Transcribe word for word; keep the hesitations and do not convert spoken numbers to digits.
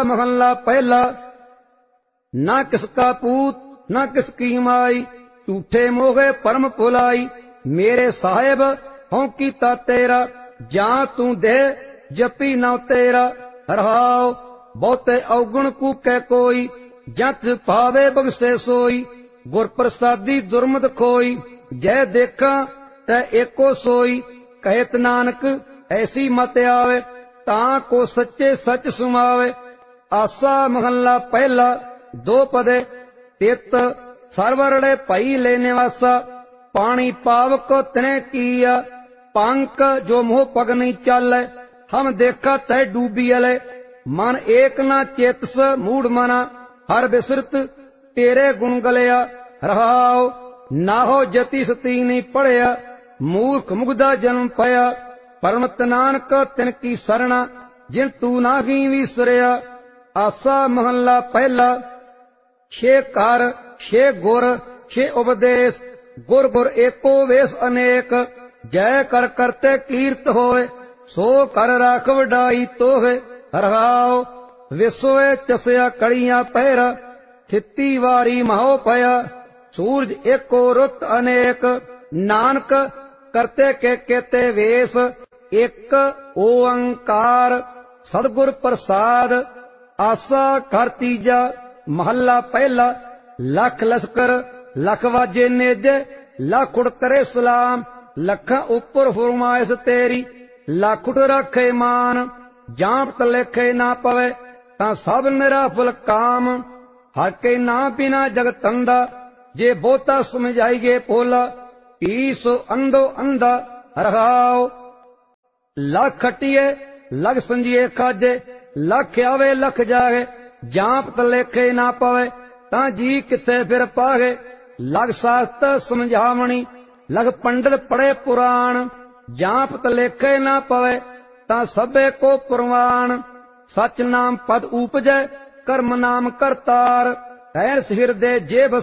महला पहला। ना किसका पूत ना किसकी माई, झूठे मोहे परम भुलाई। मेरे साहेब हों कीता तेरा, जा तू दे जपी ना तेरा। रहाओ बहुते अवगुण कूकै कोई, जच पावे बगसे सोई। गुर प्रसादी दुर्मत खोई, जय देखा तै एको सोई। कहत नानक ऐसी मत आवे, तां को सच्चे सच सुमावे। आसा महला पहला दो पदे। तित सरवरड़े पई लेने वासा, पानी पावक तने किया। पंक जो मोह पग नहीं चाले, हम देखा तै डूबी अले। मन एक ना चेतस मूढ़ मना, हर बिसरत तेरे गुण गलिया। रहाओ नाहो जति सती नहीं पढ़िया, मूर्ख मुग्धा जन्म पया। परमत नानक तिनकी सरना, जिन तू नाही विसरिया। आसा महला पहला। छे कर छे गुर छे उपदेश, गुर गुर एको वेश अनेक। जय कर करते कीर्त होए, सो कर राख वडाई तोहे। रहाओ विसोए चसया कड़ियां पहरा, थिती वारी महो पया। सूरज एको रुत अनेक, नानक करते के केते वेश। एक ओंकार सदगुर प्रसाद। आसा कर तीजा महला पहला। लख लश्कर लख वाजे नेजे, लख उड़ करे सलाम। लखा उपर फरमाइश तेरी, लख उठ रखे मान। जाप लेखे ना पवे, तां सब निराफल काम। हर के ना बिना जगतंदा, जे बोता समझाइए भोला। ईसो अंधो अंधा। रहाओ लख खटिए लख संजिए खाजे, लख आवे लख जागे। जाप लेखे ना पवे, तां जी किथे फिर पागे। लख शास्त्र समझावणी, लख पंडित पढ़े पुराण। जाप लेखे ना पवे, तां सबे को प्रवाण। सच नाम पद उपजै, कर्म नाम करतार। ऐस हृदय जे